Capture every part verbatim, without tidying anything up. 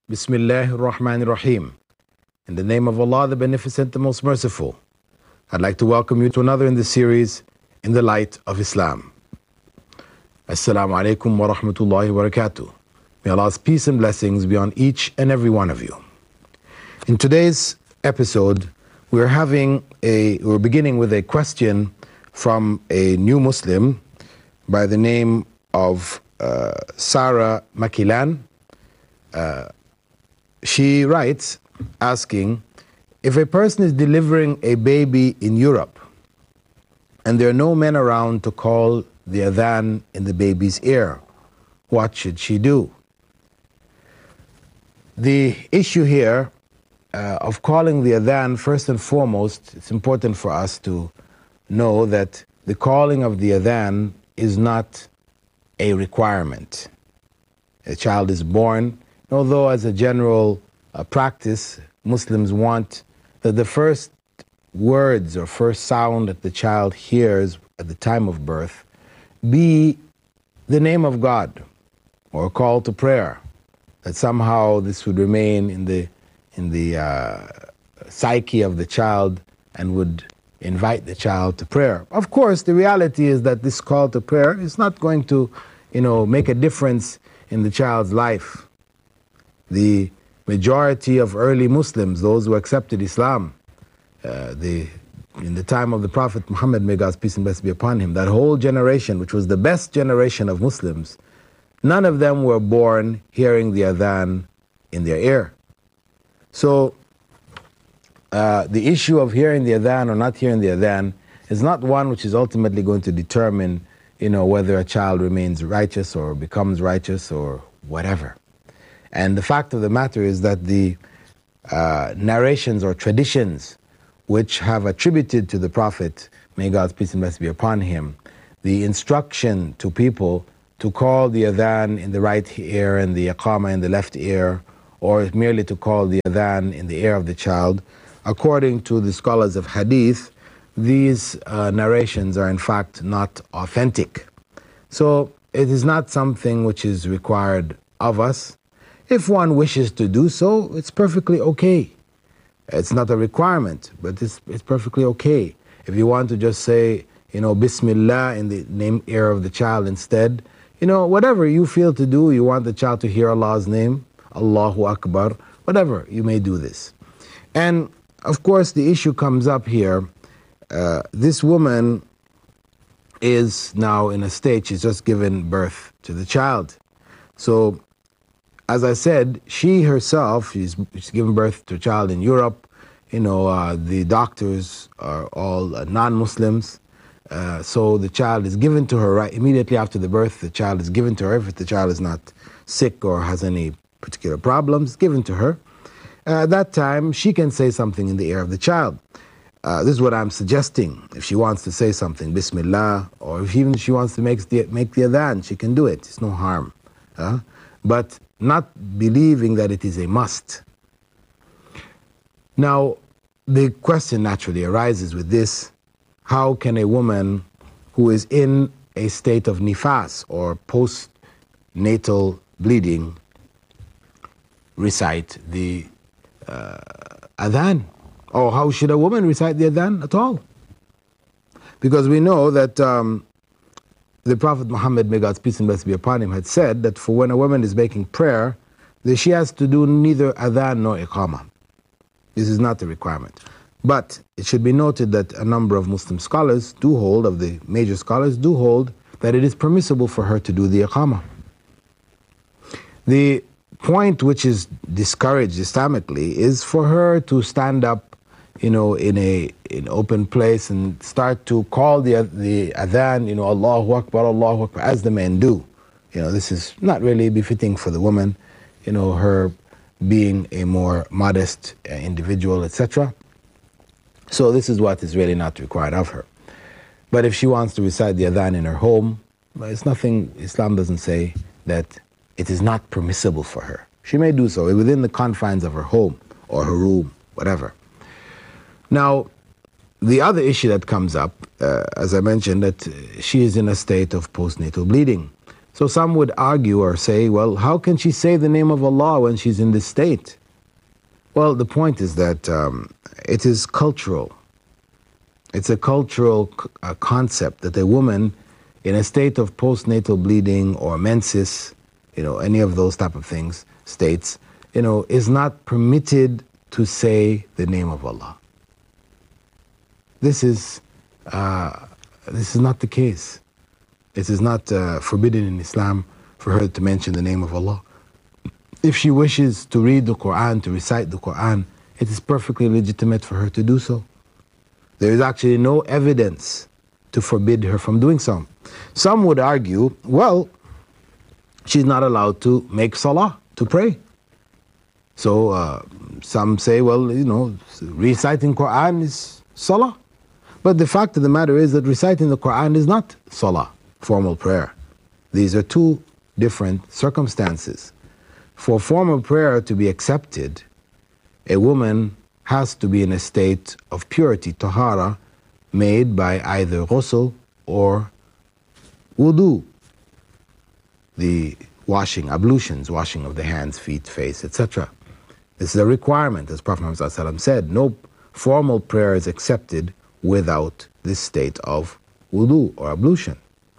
Bismillahir Rahmanir Rahim. In the name of Allah, the Beneficent, the Most Merciful. I'd like to welcome you to another in the series, In the Light of Islam. Assalamu alaikum wa rahmatullahi wa barakatuh. May Allah's peace and blessings be on each and every one of you. In today's episode, we're having a, we're beginning with a question from a new Muslim by the name of uh, Sarah Makilan. Uh, she writes, asking, if a person is delivering a baby in Europe and there are no men around to call the adhan in the baby's ear, what should she do? The issue here uh, of calling the adhan, first and foremost, it's important for us to know that the calling of the adhan is not a requirement. A child is born, although as a general uh, practice, Muslims want that the first words or first sound that the child hears at the time of birth be the name of God or a call to prayer, that somehow this would remain in the, in the uh, psyche of the child and would invite the child to prayer. Of course, the reality is that this call to prayer is not going to, you know, make a difference in the child's life. The majority of early Muslims, those who accepted Islam, uh, the, in the time of the Prophet Muhammad, may God's peace and blessings be upon him, that whole generation, which was the best generation of Muslims, none of them were born hearing the adhan in their ear. So uh, the issue of hearing the adhan or not hearing the adhan is not one which is ultimately going to determine, you know, whether a child remains righteous or becomes righteous or whatever. And the fact of the matter is that the uh, narrations or traditions which have attributed to the Prophet, may God's peace and blessings be upon him, the instruction to people to call the adhan in the right ear and the iqamah in the left ear, or merely to call the adhan in the ear of the child, according to the scholars of hadith, these uh, narrations are in fact not authentic. So it is not something which is required of us. If one wishes to do so, it's perfectly okay. It's not a requirement, but it's, it's perfectly okay. If you want to just say, you know, Bismillah in the name ear of the child instead, you know, whatever you feel to do, you want the child to hear Allah's name, Allahu Akbar, whatever, you may do this. And of course the issue comes up here, uh, this woman is now in a state, she's just given birth to the child. So, as I said, she herself, she's, she's given birth to a child in Europe. You know, uh, the doctors are all uh, non-Muslims. Uh, so the child is given to her right immediately after the birth. The child is given to her. If the child is not sick or has any particular problems, given to her. Uh, at that time, she can say something in the ear of the child. Uh, this is what I'm suggesting. If she wants to say something, Bismillah, or if even if she wants to make the, make the adhan, she can do it. It's no harm. Uh, but not believing that it is a must. Now, the question naturally arises with this: how can a woman who is in a state of nifas or postnatal bleeding recite the uh, adhan? Or how should a woman recite the adhan at all? Because we know that um, the Prophet Muhammad, may God's peace and blessings be upon him, had said that for when a woman is making prayer, that she has to do neither adhan nor iqamah. This is not a requirement. But it should be noted that a number of Muslim scholars do hold, of the major scholars, do hold that it is permissible for her to do the iqamah. The point which is discouraged Islamically is for her to stand up, you know, in a in open place and start to call the the adhan, you know, Allahu Akbar, Allahu Akbar, as the men do. You know, this is not really befitting for the woman, you know, her being a more modest uh, individual, et cetera. So this is what is really not required of her. But if she wants to recite the adhan in her home, well, it's nothing, Islam doesn't say that it is not permissible for her. She may do so within the confines of her home or her room, whatever. Now, the other issue that comes up, uh, as I mentioned, that she is in a state of postnatal bleeding. So some would argue or say, well, how can she say the name of Allah when she's in this state? Well, the point is that um, it is cultural. It's a cultural uh, concept that a woman in a state of postnatal bleeding or menses, you know, any of those type of things, states, you know, is not permitted to say the name of Allah. This is, uh, this is not the case. It is not uh, forbidden in Islam for her to mention the name of Allah. If she wishes to read the Quran, to recite the Quran, it is perfectly legitimate for her to do so. There is actually no evidence to forbid her from doing so. Some would argue, well, she's not allowed to make salah, to pray. So uh, some say, well, you know, reciting Quran is salah. But the fact of the matter is that reciting the Quran is not salah, formal prayer. These are two different circumstances. For formal prayer to be accepted, a woman has to be in a state of purity, tahara, made by either ghusl or wudu, the washing, ablutions, washing of the hands, feet, face, et cetera. This is a requirement, as Prophet Muhammad ﷺ said. No formal prayer is accepted without this state of wudu or ablution.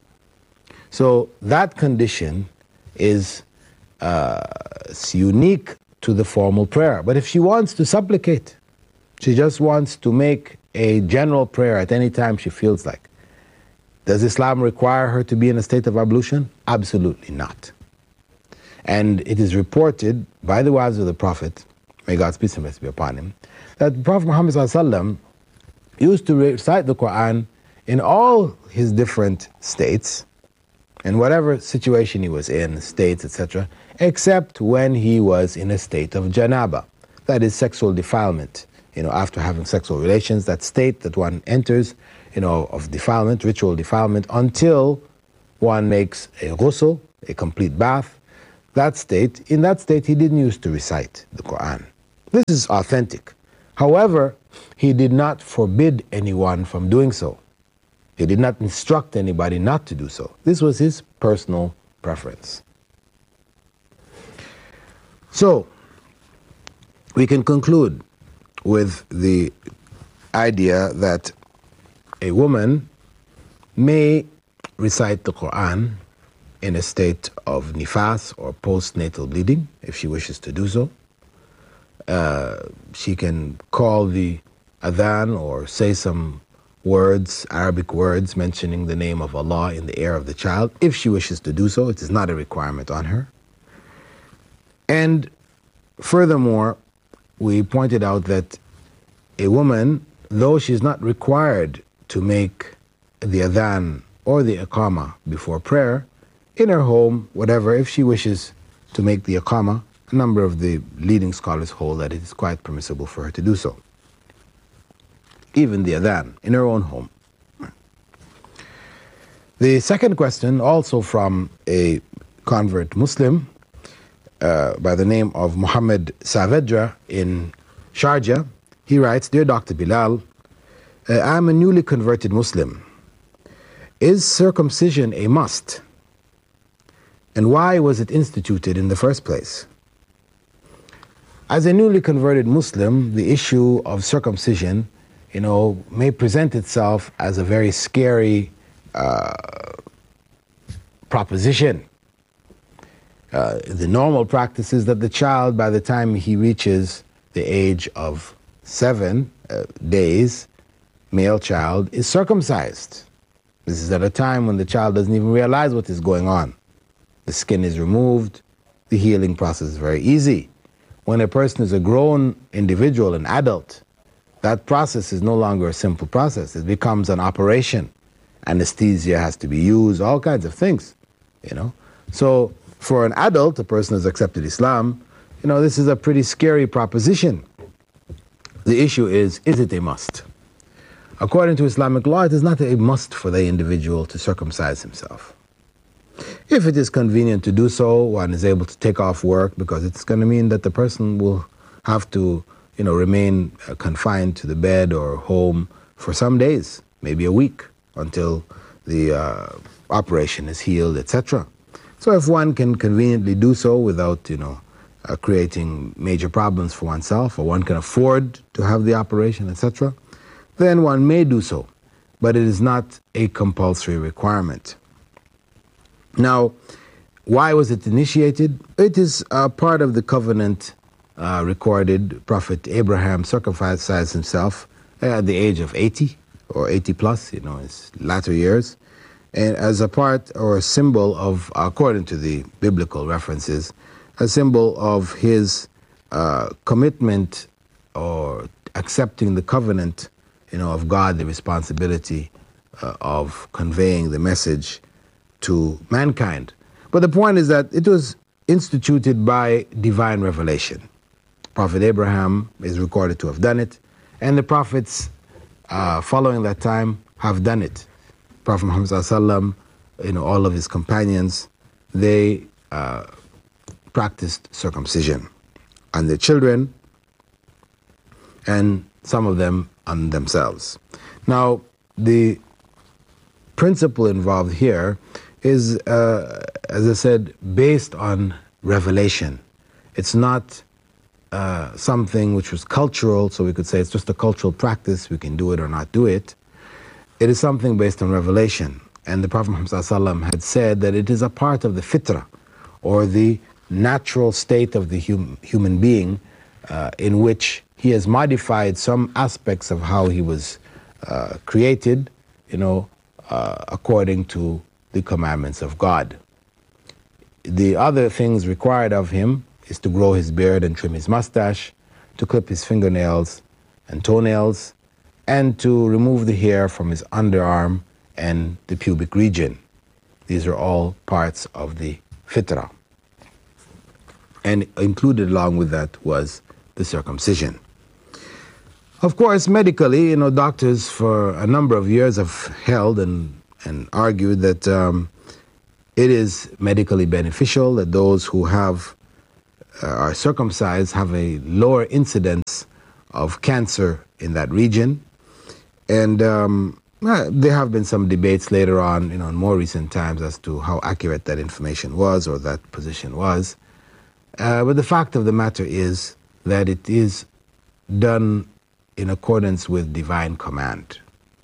So that condition is uh, unique to the formal prayer. But if she wants to supplicate, she just wants to make a general prayer at any time she feels like, does Islam require her to be in a state of ablution? Absolutely not. And it is reported by the wives of the Prophet, may God's peace and blessings be upon him, that Prophet Muhammad ﷺ used to recite the Quran in all his different states, in whatever situation he was in, states, et cetera, except when he was in a state of janaba, that is sexual defilement. You know, after having sexual relations, that state that one enters, you know, of defilement, ritual defilement, until one makes a ghusl, a complete bath. That state, in that state, he didn't used to recite the Quran. This is authentic. However, he did not forbid anyone from doing so. He did not instruct anybody not to do so. This was his personal preference. So, we can conclude with the idea that a woman may recite the Quran in a state of nifas or postnatal bleeding, if she wishes to do so. Uh, she can call the adhan or say some words, Arabic words, mentioning the name of Allah in the ear of the child, if she wishes to do so. It is not a requirement on her. And furthermore, we pointed out that a woman, though she's not required to make the adhan or the iqamah before prayer, in her home, whatever, if she wishes to make the iqamah, a number of the leading scholars hold that it is quite permissible for her to do so. Even the adhan, in her own home. The second question, also from a convert Muslim uh, by the name of Muhammad Saavedra in Sharjah, he writes, Dear Doctor Bilal, uh, I'm a newly converted Muslim. Is circumcision a must? And why was it instituted in the first place? As a newly converted Muslim, the issue of circumcision, you know, may present itself as a very scary uh, proposition. Uh, the normal practice is that the child, by the time he reaches the age of seven uh, days, male child, is circumcised. This is at a time when the child doesn't even realize what is going on. The skin is removed, the healing process is very easy. When a person is a grown individual, an adult, that process is no longer a simple process. It becomes an operation. Anesthesia has to be used, all kinds of things, you know. So for an adult, a person who has accepted Islam, you know, this is a pretty scary proposition. The issue is, is it a must? According to Islamic law, it is not a must for the individual to circumcise himself. If it is convenient to do so, one is able to take off work because it's going to mean that the person will have to, you know, remain uh, confined to the bed or home for some days, maybe a week, until the uh, operation is healed, et cetera. So if one can conveniently do so without, you know, uh, creating major problems for oneself, or one can afford to have the operation, et cetera, then one may do so, but it is not a compulsory requirement. Now, why was it initiated? It is uh, part of the covenant uh, recorded. Prophet Abraham circumcised himself at the age of eighty or eighty plus, you know, his latter years, and as a part or a symbol of, according to the biblical references, a symbol of his uh, commitment or accepting the covenant, you know, of God, the responsibility uh, of conveying the message to mankind. But the point is that it was instituted by divine revelation. Prophet Abraham is recorded to have done it, and the prophets uh, following that time have done it. Prophet Muhammad sallallahu, you know, all of his companions, they uh, practiced circumcision on their children, and some of them on themselves. Now, the principle involved here is, uh, as I said, based on revelation. It's not uh, something which was cultural, so we could say it's just a cultural practice, we can do it or not do it. It is something based on revelation. And the Prophet Muhammad ﷺ had said that it is a part of the fitrah, or the natural state of the hum human being, uh, in which he has modified some aspects of how he was uh, created, you know, uh, according to the commandments of God. The other things required of him is to grow his beard and trim his mustache, to clip his fingernails and toenails, and to remove the hair from his underarm and the pubic region. These are all parts of the fitrah. And included along with that was the circumcision. Of course, medically, you know, doctors for a number of years have held and and argued that um, it is medically beneficial, that those who have uh, are circumcised have a lower incidence of cancer in that region. And um, uh, there have been some debates later on, you know, in more recent times, as to how accurate that information was or that position was. Uh, but the fact of the matter is that it is done in accordance with divine command.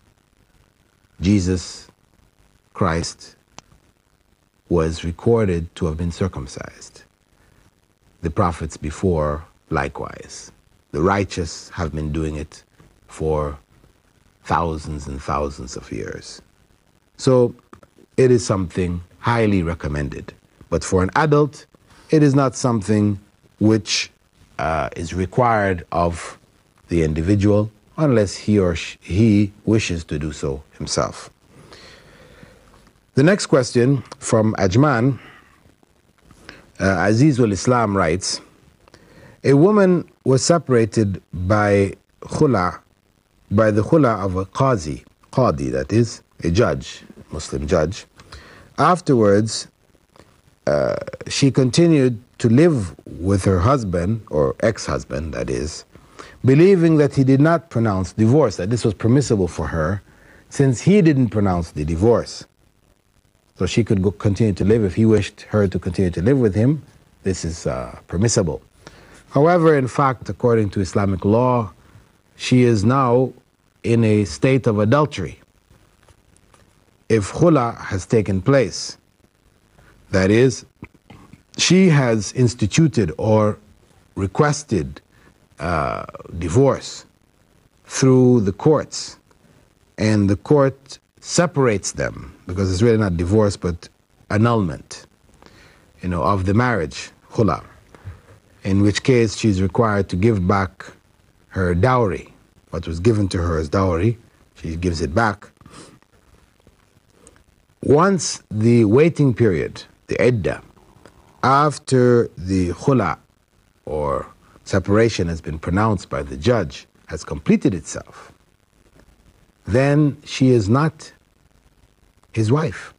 Jesus Christ was recorded to have been circumcised. The prophets before, likewise. The righteous have been doing it for thousands and thousands of years. So it is something highly recommended. But for an adult, it is not something which uh, is required of the individual unless he or she, he wishes to do so himself. The next question from Ajman, uh, Azizul Islam writes, a woman was separated by khula, by the khula of a qazi, qadi, that is, a judge, Muslim judge. Afterwards, uh, she continued to live with her husband, or ex-husband, that is, believing that he did not pronounce divorce, that this was permissible for her, since he didn't pronounce the divorce. So she could go continue to live. If he wished her to continue to live with him, this is uh, permissible. However, in fact, according to Islamic law, she is now in a state of adultery. If khula has taken place, that is, she has instituted or requested uh, divorce through the courts, and the court separates them, because it's really not divorce but annulment, you know, of the marriage, khula, in which case she's required to give back her dowry. What was given to her as dowry, she gives it back. Once the waiting period, the iddah, after the khula or separation has been pronounced by the judge, has completed itself, then she is not his wife.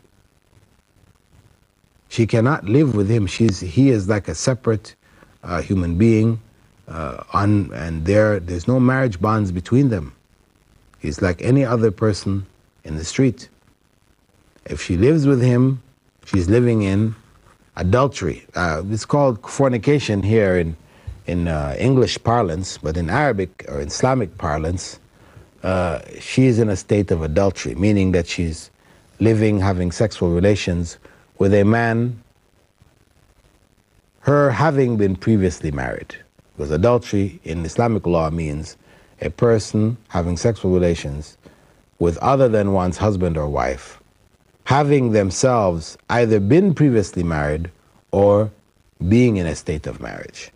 She cannot live with him. She's, he is like a separate uh, human being, uh, on, and there, there's no marriage bonds between them. He's like any other person in the street. If she lives with him, She's living in adultery. Uh, it's called fornication here in, in uh, English parlance, but in Arabic or Islamic parlance, uh, she is in a state of adultery, meaning that she's living, having sexual relations with a man, her having been previously married. Because adultery in Islamic law means a person having sexual relations with other than one's husband or wife, having themselves either been previously married or being in a state of marriage.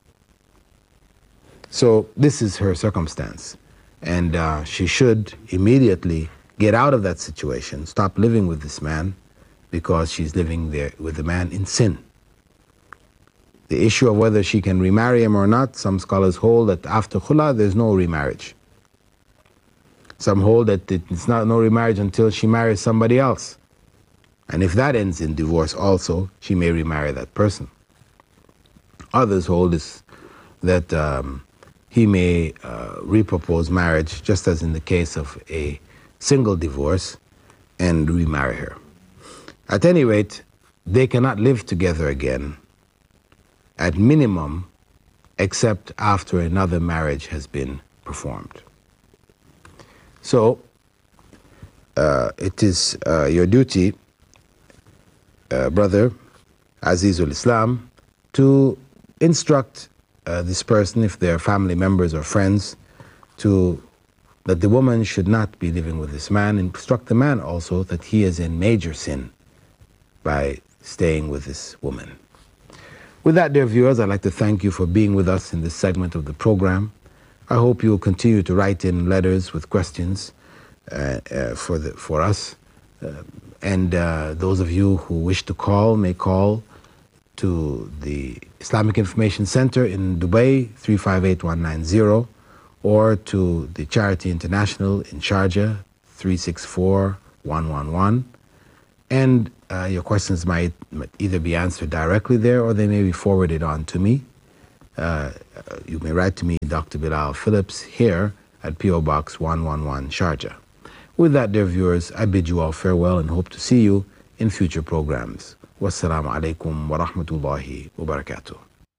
So this is her circumstance, and uh, she should immediately get out of that situation, stop living with this man, because she's living there with the man in sin. The issue of whether she can remarry him or not, some scholars hold that after khula there's no remarriage. Some hold that it's not no remarriage until she marries somebody else. And if that ends in divorce also, she may remarry that person. Others hold is that um, he may uh, repropose marriage, just as in the case of a single divorce, and remarry her. At any rate, they cannot live together again, at minimum, except after another marriage has been performed. So, uh, it is uh, your duty, uh, brother Azizul Islam, to instruct uh, this person, if they're family members or friends, to that the woman should not be living with this man. Instruct the man also that he is in major sin by staying with this woman. With that, dear viewers, I'd like to thank you for being with us in this segment of the program. I hope you will continue to write in letters with questions uh, uh, for, the, for us. Uh, and uh, those of you who wish to call may call to the Islamic Information Center in Dubai, three five eight one nine zero, or to the Charity International in Sharjah, three six four one one one. And uh, your questions might, might either be answered directly there, or they may be forwarded on to me. Uh, you may write to me, Doctor Bilal Phillips, here at P O Box one one one, Sharjah. With that, dear viewers, I bid you all farewell and hope to see you in future programs. Wassalamu alaikum wa rahmatullahi wa barakatuh.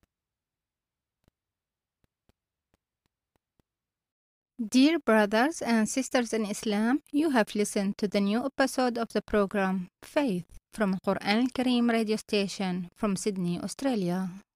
Dear brothers and sisters in Islam, you have listened to the new episode of the program Faith from Quran Al Kareem radio station from Sydney, Australia.